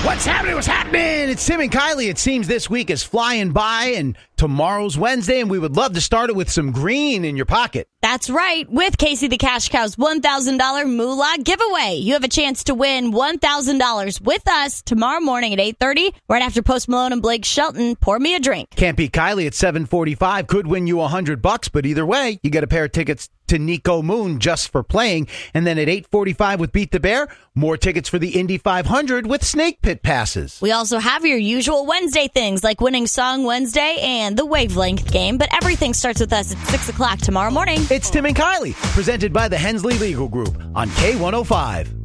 What's happening? What's happening? It's Tim and Kylie. It seems this week is flying by, and tomorrow's Wednesday, and we would love to start it with some green in your pocket. That's right. With Casey the Cash Cow's $1,000 Moolah giveaway, you have a chance to win $1,000 with us tomorrow morning at 8:30, right after Post Malone and Blake Shelton Pour Me a Drink. Can't beat Kylie at 7:45. Could win you $100, but either way, you get a pair of tickets to Nico Moon just for playing. And then at 8:45 with Beat the Bear, more tickets for the Indy 500 with Snake Pit passes. We also have your usual Wednesday things like Winning Song Wednesday and the Wavelength game, but everything starts with us at 6 o'clock tomorrow morning. It's Tim and Kylie, presented by the Hensley Legal Group on K105.